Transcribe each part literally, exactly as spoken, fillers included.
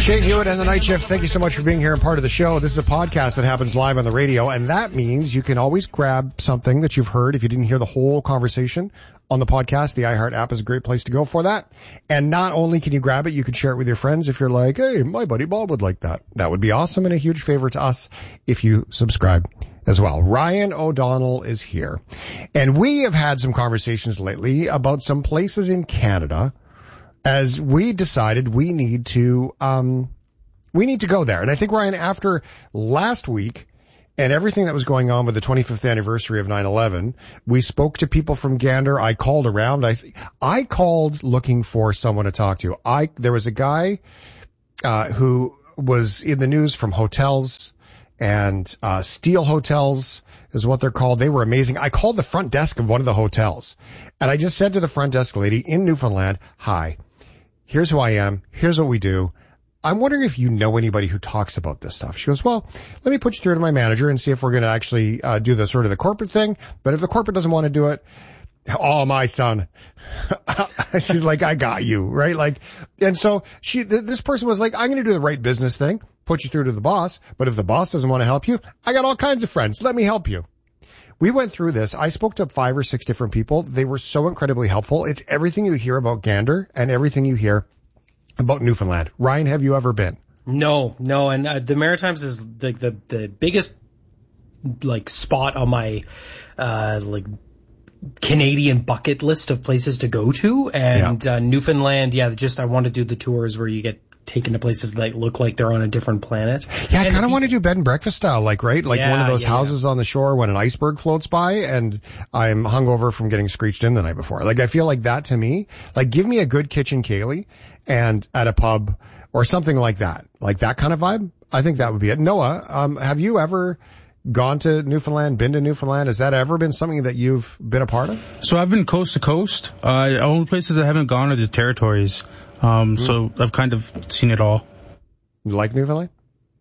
Shane Hewitt and the Night Shift, thank you so much for being here and part of the show. This is a podcast that happens live on the radio, and that means you can always grab something that you've heard if you didn't hear the whole conversation on the podcast. The iHeart app is a great place to go for that. And not only can you grab it, you can share it with your friends if you're like, hey, my buddy Bob would like that. That would be awesome and a huge favor to us if you subscribe as well. Ryan O'Donnell is here. And we have had some conversations lately about some places in Canada as we decided we need to, um, we need to go there. And I think, Ryan, after last week and everything that was going on with the twenty-fifth anniversary of nine eleven, we spoke to people from Gander. I called around. I, I called looking for someone to talk to. I, there was a guy, uh, who was in the news from hotels and, uh, Steel Hotels is what they're called. They were amazing. I called the front desk of one of the hotels and I just said to the front desk lady in Newfoundland, hi, here's who I am. Here's what we do. I'm wondering if you know anybody who talks about this stuff. She goes, well, let me put you through to my manager and see if we're going to actually uh, do the sort of the corporate thing. But if the corporate doesn't want to do it, oh, my son. She's like, I got you, right? Like, and so she, th- this person was like, I'm going to do the right business thing, put you through to the boss. But if the boss doesn't want to help you, I got all kinds of friends. Let me help you. We went through this. I spoke to five or six different people. They were so incredibly helpful. It's everything you hear about Gander and everything you hear about Newfoundland. Ryan, have you ever been? No, no. And uh, the Maritimes is like the, the, the biggest like spot on my uh like Canadian bucket list of places to go to. And yeah. uh, Newfoundland, yeah, just I want to do the tours where you get taken to places that look like they're on a different planet. Yeah, I kind of want to do bed and breakfast style, like, right? Like yeah, one of those yeah, houses yeah. on the shore when an iceberg floats by and I'm hungover from getting screeched in the night before. Like, I feel like that to me, like, give me a good kitchen Kaylee and at a pub or something like that. Like that kind of vibe. I think that would be it. Noah, um, have you ever gone to Newfoundland, been to Newfoundland? Has that ever been something that you've been a part of? So I've been coast to coast. Uh, only places I haven't gone are the territories. Um, mm. So I've kind of seen it all. You like Newfoundland?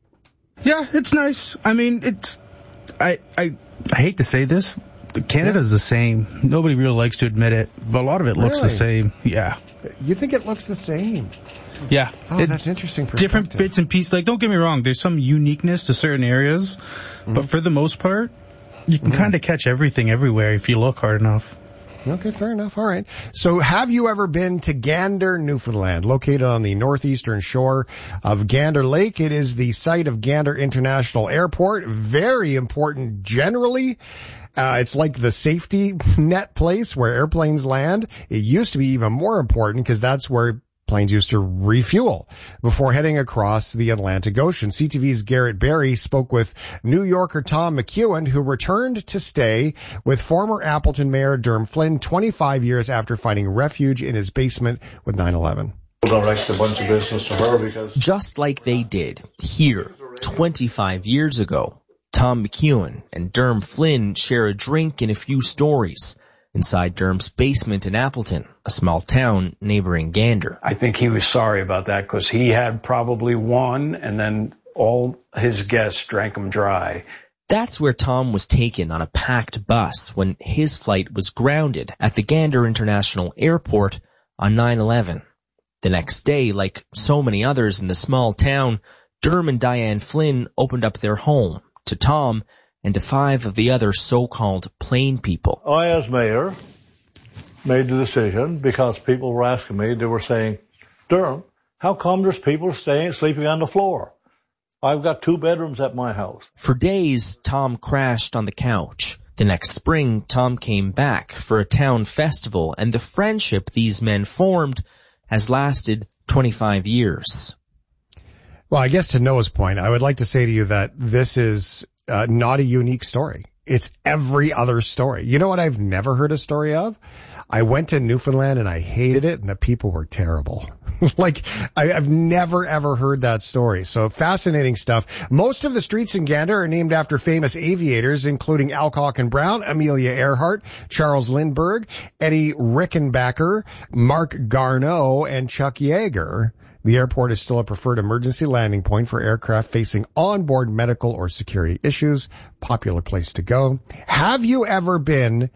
Yeah, it's nice. I mean, it's, I, I, I hate to say this. Canada's yeah. the same. Nobody really likes to admit it, but a lot of it looks really? the same. Yeah. You think it looks the same? Yeah. Oh, it, that's interesting. Different bits and pieces. Like, don't get me wrong. There's some uniqueness to certain areas, mm-hmm. but for the most part, you can mm-hmm. kind of catch everything everywhere if you look hard enough. Okay, fair enough. All right. So have you ever been to Gander, Newfoundland, located on the northeastern shore of Gander Lake? It is the site of Gander International Airport. Very important generally. Uh, it's like the safety net place where airplanes land. It used to be even more important because that's where planes used to refuel before heading across the Atlantic Ocean. C T V's Garrett Berry spoke with New Yorker Tom McEwen, who returned to stay with former Appleton Mayor Derm Flynn twenty-five years after finding refuge in his basement with nine eleven. Direct a bunch of business to her because just like they did here twenty-five years ago, Tom McEwen and Derm Flynn share a drink and a few stories inside Derm's basement in Appleton, a small town neighboring Gander. I think he was sorry about that because he had probably one and then all his guests drank him dry. That's where Tom was taken on a packed bus when his flight was grounded at the Gander International Airport on nine eleven. The next day, like so many others in the small town, Derm and Diane Flynn opened up their home to Tom and to five of the other so-called plain people. I, as mayor, made the decision because people were asking me, they were saying, Derm, how come there's people staying, sleeping on the floor? I've got two bedrooms at my house. For days, Tom crashed on the couch. The next spring, Tom came back for a town festival, and the friendship these men formed has lasted twenty-five years. Well, I guess to Noah's point, I would like to say to you that this is uh, not a unique story. It's every other story. You know what I've never heard a story of? I went to Newfoundland and I hated it and the people were terrible. Like, I, I've never ever heard that story. So fascinating stuff. Most of the streets in Gander are named after famous aviators, including Alcock and Brown, Amelia Earhart, Charles Lindbergh, Eddie Rickenbacker, Mark Garneau, and Chuck Yeager. The airport is still a preferred emergency landing point for aircraft facing onboard medical or security issues. Popular place to go. Have you ever been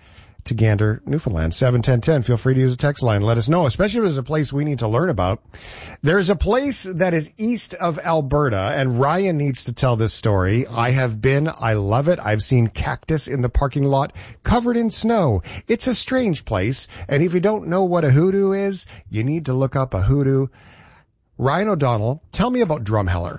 to Gander, Newfoundland. seven ten ten. Feel free to use a text line. Let us know, especially if there's a place we need to learn about. There's a place that is east of Alberta, and Ryan needs to tell this story. I have been. I love it. I've seen cactus in the parking lot covered in snow. It's a strange place, and if you don't know what a hoodoo is, you need to look up a hoodoo. Ryan O'Donnell, tell me about Drumheller.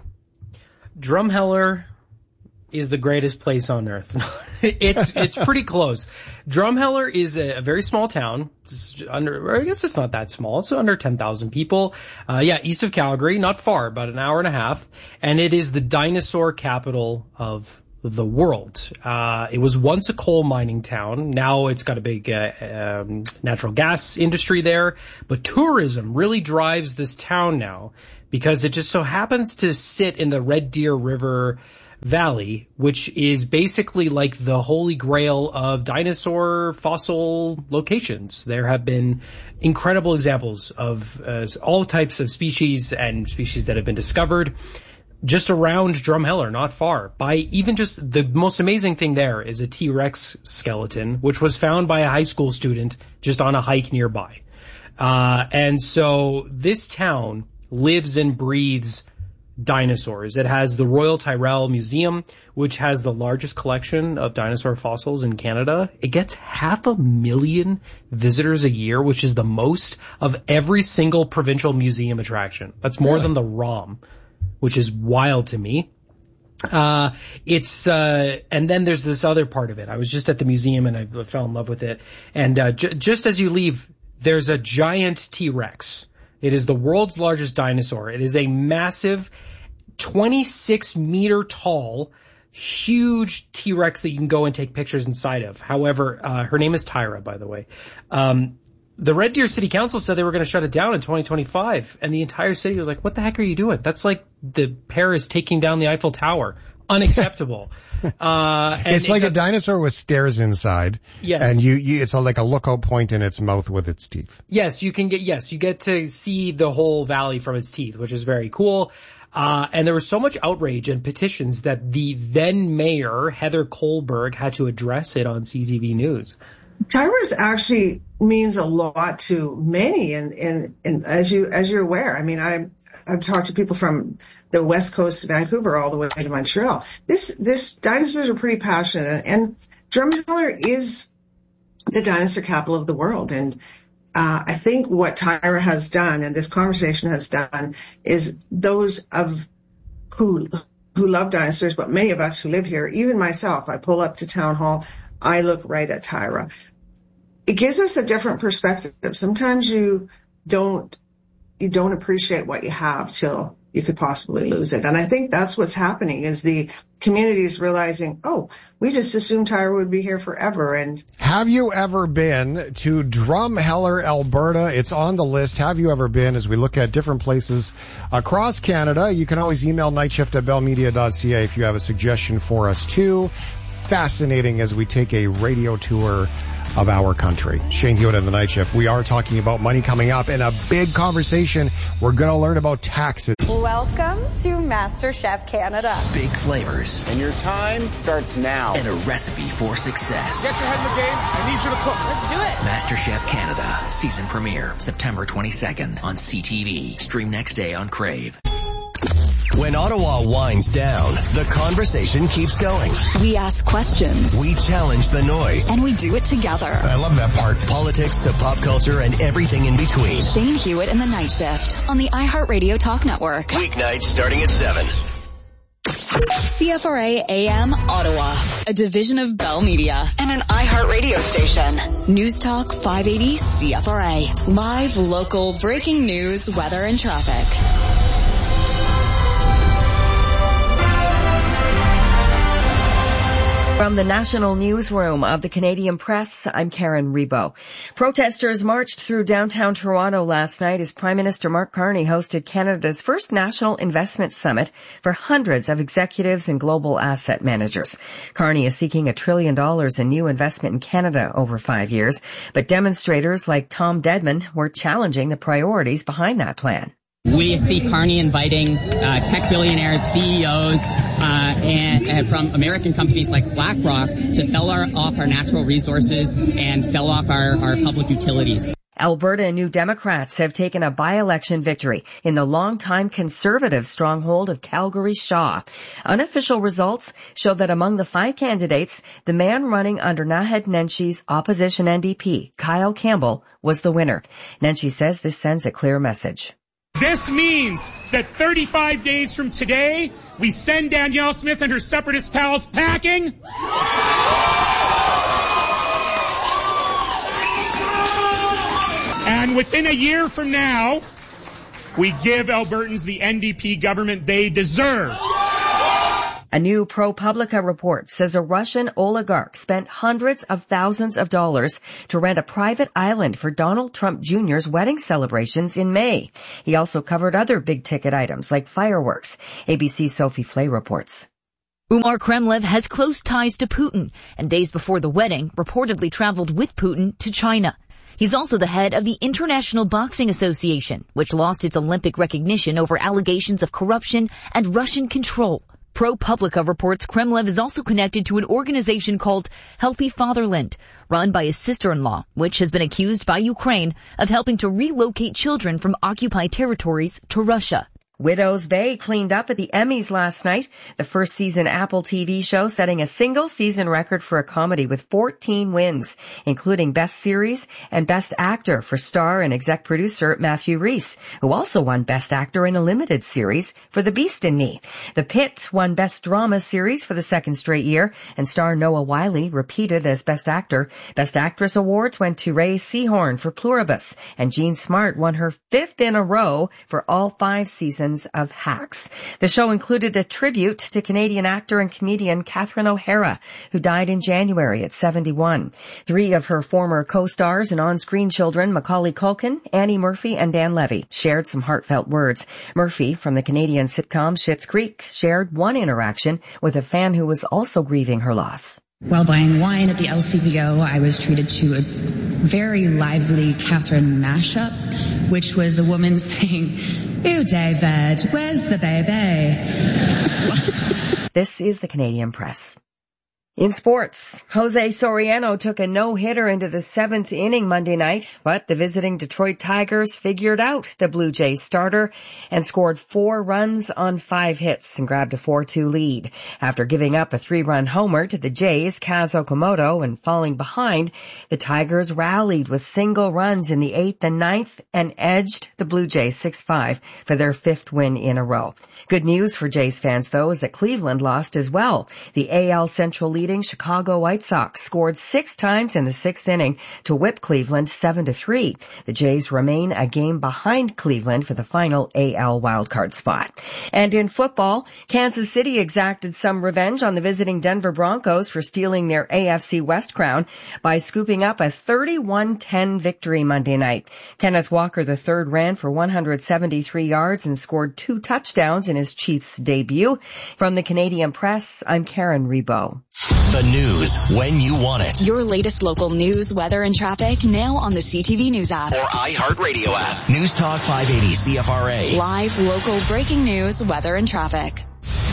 Drumheller is the greatest place on earth. it's it's pretty close. Drumheller is a, a very small town. It's under, or I guess it's not that small. It's under ten thousand people. Uh, yeah, east of Calgary, not far, about an hour and a half. And it is the dinosaur capital of the world. Uh, it was once a coal mining town. Now it's got a big uh, um, natural gas industry there. But tourism really drives this town now because it just so happens to sit in the Red Deer River Valley, which is basically like the holy grail of dinosaur fossil locations. There have been incredible examples of uh, all types of species and species that have been discovered just around Drumheller, not far. By even just the most amazing thing there is a T-Rex skeleton, which was found by a high school student just on a hike nearby. Uh, and so this town lives and breathes dinosaurs. It has the Royal Tyrrell Museum, which has the largest collection of dinosaur fossils in Canada. It gets half a million visitors a year, which is the most of every single provincial museum attraction. That's more Really? than the ROM, which is wild to me. Uh, it's, uh, and then there's this other part of it. I was just at the museum and I fell in love with it. And, uh, j- just as you leave, there's a giant T-Rex. It is the world's largest dinosaur. It is a massive twenty-six meter tall, huge T-Rex that you can go and take pictures inside of. However, uh, her name is Tyra, by the way. Um, the Red Deer City Council said they were going to shut it down in twenty twenty-five, and the entire city was like, what the heck are you doing? That's like the Paris taking down the Eiffel Tower. Unacceptable. Uh, and it's like it, a dinosaur with stairs inside. Yes. And you, you it's a, like a lookout point in its mouth with its teeth. Yes, you can get, yes, you get to see the whole valley from its teeth, which is very cool. Uh, and there was so much outrage and petitions that the then mayor, Heather Kohlberg, had to address it on C T V News. Tyra's actually means a lot to many, and, and, and as you, as you're aware, I mean, I, I've talked to people from the west coast of Vancouver all the way to Montreal. This, this dinosaurs are pretty passionate, and Drumheller is the dinosaur capital of the world. And, uh, I think what Tyra has done and this conversation has done is those of who, who love dinosaurs, but many of us who live here, even myself, I pull up to town hall, I look right at Tyra. It gives us a different perspective. Sometimes you don't, you don't appreciate what you have till you could possibly lose it. And I think that's what's happening is the community is realizing, oh, we just assumed Tyra would be here forever. And have you ever been to Drumheller, Alberta? It's on the list. Have you ever been? As we look at different places across Canada, you can always email nightshift at bell media dot c a if you have a suggestion for us too. Fascinating as we take a radio tour of our country. Shane Hewitt and the Night Shift. We are talking about money coming up in a big conversation. We're going to learn about taxes. Welcome to MasterChef Canada. Big flavors. And your time starts now. And a recipe for success. Get your head in the game. I need you to cook. Let's do it. MasterChef Canada. Season premiere. September twenty-second on C T V. Stream next day on Crave. When Ottawa winds down, the conversation keeps going. We ask questions. We challenge the noise. And we do it together. I love that part. Politics to pop culture and everything in between. Shane Hewitt and the Night Shift on the iHeartRadio Talk Network. Weeknights starting at seven. C F R A A M Ottawa, a division of Bell Media and an iHeartRadio station. News Talk five eighty C F R A. Live, local, breaking news, weather, and traffic. From the National Newsroom of the Canadian Press, I'm Karen Rebo. Protesters marched through downtown Toronto last night as Prime Minister Mark Carney hosted Canada's first national investment summit for hundreds of executives and global asset managers. Carney is seeking a trillion dollars in new investment in Canada over five years, but demonstrators like Tom Dedman were challenging the priorities behind that plan. We see Carney inviting uh, tech billionaires, C E Os, uh, and, and from American companies like BlackRock to sell our, off our natural resources and sell off our, our public utilities. Alberta New Democrats have taken a by-election victory in the longtime Conservative stronghold of Calgary Shaw. Unofficial results show that among the five candidates, the man running under Naheed Nenshi's opposition N D P, Kyle Campbell, was the winner. Nenshi says this sends a clear message. This means that thirty-five days from today, we send Danielle Smith and her separatist pals packing. And within a year from now, we give Albertans the N D P government they deserve. A new ProPublica report says a Russian oligarch spent hundreds of thousands of dollars to rent a private island for Donald Trump Junior's wedding celebrations in May. He also covered other big-ticket items like fireworks. A B C's Sophie Flay reports. Umar Kremlev has close ties to Putin, and days before the wedding, reportedly traveled with Putin to China. He's also the head of the International Boxing Association, which lost its Olympic recognition over allegations of corruption and Russian control. ProPublica reports Kremlev is also connected to an organization called Healthy Fatherland, run by his sister-in-law, which has been accused by Ukraine of helping to relocate children from occupied territories to Russia. Widow's Bay cleaned up at the Emmys last night, the first season Apple T V show setting a single season record for a comedy with fourteen wins, including Best Series and Best Actor for star and exec producer Matthew Rhys, who also won Best Actor in a limited series for The Beast in Me. The Pit won Best Drama Series for the second straight year, and star Noah Wyle repeated as Best Actor. Best Actress awards went to Ray Seahorn for Pluribus, and Jean Smart won her fifth in a row for all five seasons of Hacks. The show included a tribute to Canadian actor and comedian Catherine O'Hara, who died in January at seventy-one. Three of her former co-stars and on-screen children, Macaulay Culkin, Annie Murphy, and Dan Levy, shared some heartfelt words. Murphy, from the Canadian sitcom Schitt's Creek, shared one interaction with a fan who was also grieving her loss. While buying wine at the L C B O, I was treated to a very lively Catherine mashup, which was a woman saying, "Ew, David, where's the baby?" This is the Canadian Press. In sports, Jose Soriano took a no-hitter into the seventh inning Monday night, but the visiting Detroit Tigers figured out the Blue Jays starter and scored four runs on five hits and grabbed a four two lead. After giving up a three-run homer to the Jays' Kaz Okamoto and falling behind, the Tigers rallied with single runs in the eighth and ninth and edged the Blue Jays six five for their fifth win in a row. Good news for Jays fans, though, is that Cleveland lost as well. The A L Central leading Chicago White Sox scored six times in the sixth inning to whip Cleveland seven to three. The Jays remain a game behind Cleveland for the final A L wildcard spot. And in football, Kansas City exacted some revenge on the visiting Denver Broncos for stealing their A F C West crown by scooping up a thirty-one ten victory Monday night. Kenneth Walker the third ran for one hundred seventy-three yards and scored two touchdowns in his Chiefs debut. From the Canadian Press, I'm Karen Rebo. The news when you want it. Your latest local news, weather, and traffic now on the C T V News app. Or iHeartRadio app. News Talk five eighty C F R A. Live, local, breaking news, weather, and traffic.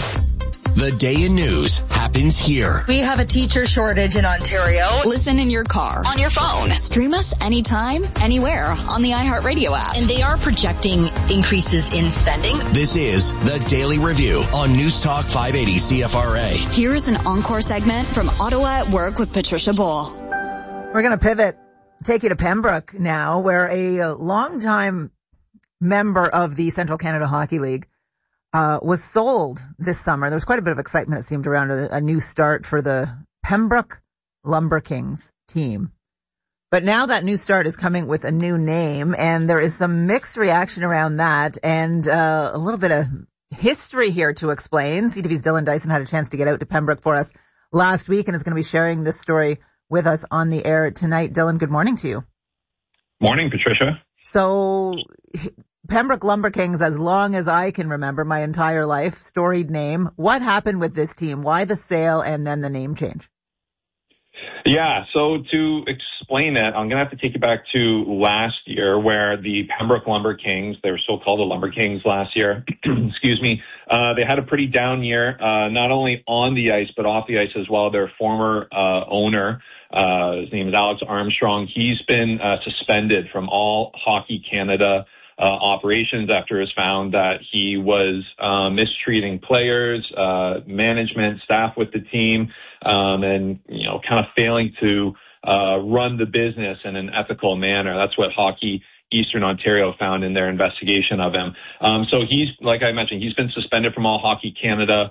The day in news happens here. We have a teacher shortage in Ontario. Listen in your car, on your phone. Stream us anytime, anywhere on the iHeartRadio app. And they are projecting increases in spending. This is the Daily Review on News Talk five eighty C F R A. Here's an encore segment from Ottawa at Work with Patricia Bull. We're going to pivot, take you to Pembroke now, where a longtime member of the Central Canada Hockey League Uh, was sold this summer. There was quite a bit of excitement, it seemed, around a, a new start for the Pembroke Lumber Kings team. But now that new start is coming with a new name, and there is some mixed reaction around that, and uh, a little bit of history here to explain. C T V's Dylan Dyson had a chance to get out to Pembroke for us last week and is going to be sharing this story with us on the air tonight. Dylan, good morning to you. Morning, Patricia. So Pembroke Lumber Kings, as long as I can remember, my entire life, storied name. What happened with this team? Why the sale and then the name change? Yeah, so to ex- explain it, I'm going to have to take you back to last year where the Pembroke Lumber Kings, they were still called the Lumber Kings last year, excuse me, uh, they had a pretty down year, uh, not only on the ice, but off the ice as well. Their former uh, owner, uh, his name is Alex Armstrong, he's been uh, suspended from all Hockey Canada Uh, operations after it was found that he was uh, mistreating players, uh, management, staff with the team, um, and, you know, kind of failing to uh, run the business in an ethical manner. That's what Hockey Eastern Ontario found in their investigation of him. Um, so he's, like I mentioned, he's been suspended from all Hockey Canada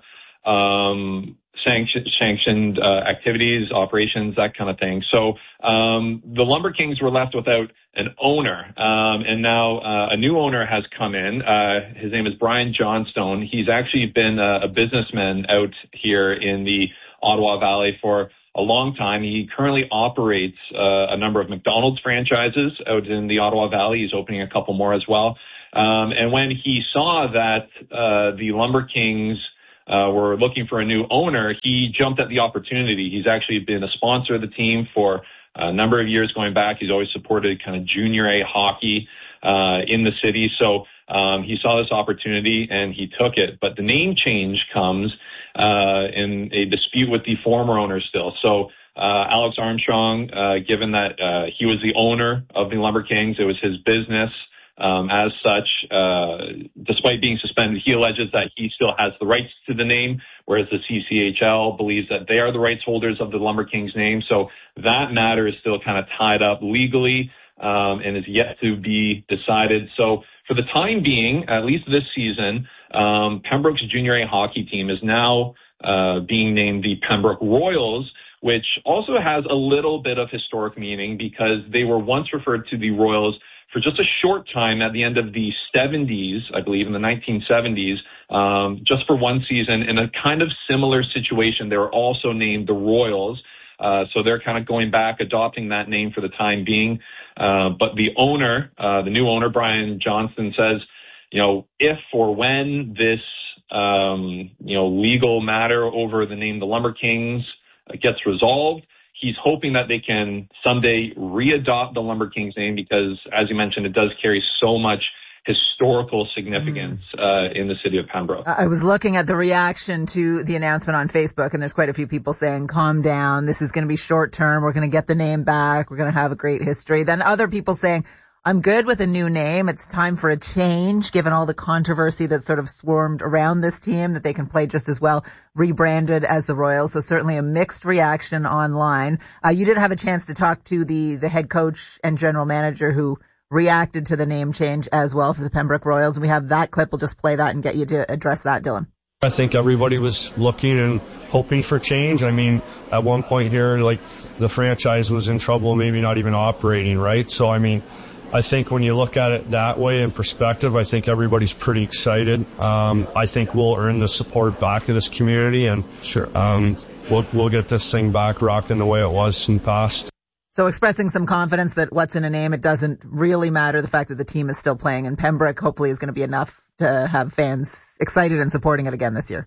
um, sanction, sanctioned uh, activities, operations, that kind of thing. So um, the Lumber Kings were left without an owner, um, and now uh, a new owner has come in. Uh, his name is Brian Johnstone. He's actually been a, a businessman out here in the Ottawa Valley for a long time. He currently operates uh, a number of McDonald's franchises out in the Ottawa Valley. He's opening a couple more as well. Um, and when he saw that uh, the Lumber Kings Uh, were looking for a new owner, he jumped at the opportunity. He's actually been a sponsor of the team for a number of years going back. He's always supported kind of junior A hockey uh, in the city. So um, he saw this opportunity and he took it. But the name change comes uh, in a dispute with the former owner still. So uh, Alex Armstrong, uh, given that uh, he was the owner of the Lumber Kings, it was his business. Um, as such, uh, despite being suspended, he alleges that he still has the rights to the name, whereas the C C H L believes that they are the rights holders of the Lumber Kings name. So that matter is still kind of tied up legally um, and is yet to be decided. So for the time being, at least this season, um, Pembroke's junior A hockey team is now uh, being named the Pembroke Royals, which also has a little bit of historic meaning because they were once referred to the Royals for just a short time at the end of the seventies, I believe, in the nineteen seventies, um, just for one season in a kind of similar situation. They were also named the Royals. Uh, so they're kind of going back, adopting that name for the time being. Uh, but the owner, uh, the new owner, Brian Johnston, says, you know, if or when this, um, you know, legal matter over the name the Lumber Kings uh, gets resolved, he's hoping that they can someday readopt the Lumber Kings name because, as you mentioned, it does carry so much historical significance mm. uh, in the city of Pembroke. I was looking at the reaction to the announcement on Facebook, and there's quite a few people saying, calm down, this is going to be short term, we're going to get the name back, we're going to have a great history. Then other people saying, I'm good with a new name. It's time for a change, given all the controversy that sort of swarmed around this team, that they can play just as well rebranded as the Royals. So certainly a mixed reaction online. Uh, you did have a chance to talk to the, the head coach and general manager who reacted to the name change as well for the Pembroke Royals. And we have that clip. We'll just play that and get you to address that, Dylan. I think everybody was looking and hoping for change. I mean, at one point here, like, the franchise was in trouble, maybe not even operating, right? So, I mean, I think when you look at it that way in perspective, I think everybody's pretty excited. Um, I think we'll earn the support back of this community, and sure, um, we'll, we'll get this thing back rocking the way it was in the past. So expressing some confidence that what's in a name, it doesn't really matter. The fact that the team is still playing in Pembroke hopefully is going to be enough to have fans excited and supporting it again this year.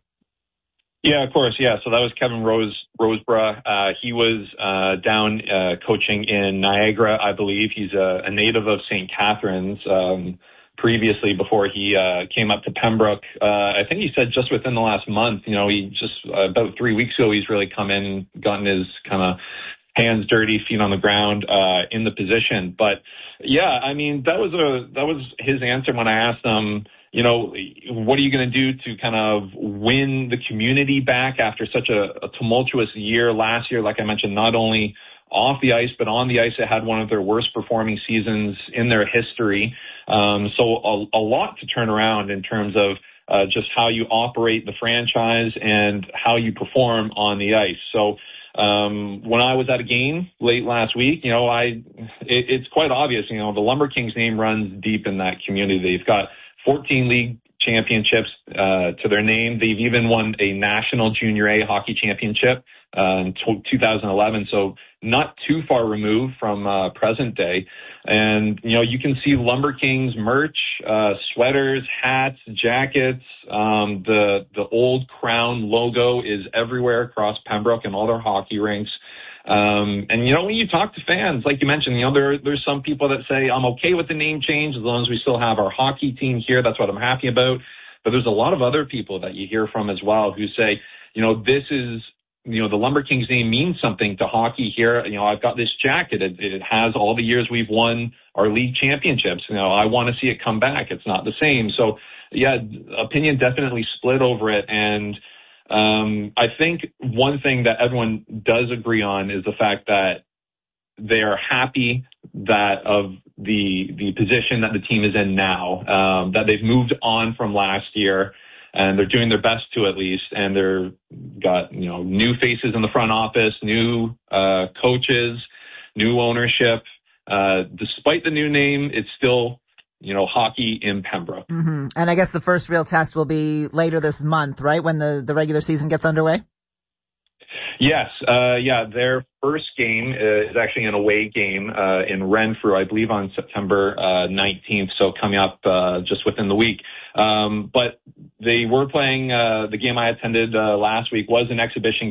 Yeah, of course. Yeah. So that was Kevin Rose, Roseborough. Uh, he was, uh, down, uh, coaching in Niagara, I believe. He's a, a native of Saint Catharines, um, previously before he, uh, came up to Pembroke. Uh, I think he said just within the last month, you know, he just, uh, about three weeks ago, he's really come in, gotten his kind of hands dirty, feet on the ground, uh, in the position. But yeah, I mean, that was a, that was his answer when I asked him, you know, what are you going to do to kind of win the community back after such a, a tumultuous year last year? Like I mentioned, not only off the ice, but on the ice, it had one of their worst performing seasons in their history. Um, so a, a lot to turn around in terms of uh, just how you operate the franchise and how you perform on the ice. So um, when I was at a game late last week, you know, I it, it's quite obvious, you know, the Lumber Kings name runs deep in that community. They've got fourteen league championships uh, to their name. They've even won a national junior A hockey championship uh, in two thousand eleven, so not too far removed from uh, present day. And, you know, you can see Lumber Kings merch, uh, sweaters, hats, jackets. Um, the, the old Crown logo is everywhere across Pembroke and all their hockey rinks. Um, and, you know, when you talk to fans, like you mentioned, you know, there there's some people that say, I'm okay with the name change as long as we still have our hockey team here. That's what I'm happy about. But there's a lot of other people that you hear from as well who say, you know, this is, you know, the Lumber Kings name means something to hockey here. You know, I've got this jacket. It, it has all the years we've won our league championships. You know, I want to see it come back. It's not the same. So, yeah, opinion definitely split over it. And um, I think one thing that everyone does agree on is the fact that they are happy that of the the position that the team is in now, um, that they've moved on from last year, and they're doing their best to at least, and they're got, you know, new faces in the front office, new uh, coaches, new ownership. Uh, despite the new name, it's still, you know, hockey in Pembroke. Mm-hmm. And I guess the first real test will be later this month, right, when the, the regular season gets underway? Yes, uh, yeah, their first game uh, is actually an away game uh, in Renfrew, I believe on September uh, nineteenth, so coming up uh, just within the week. Um, but they were playing, uh, the game I attended uh, last week was an exhibition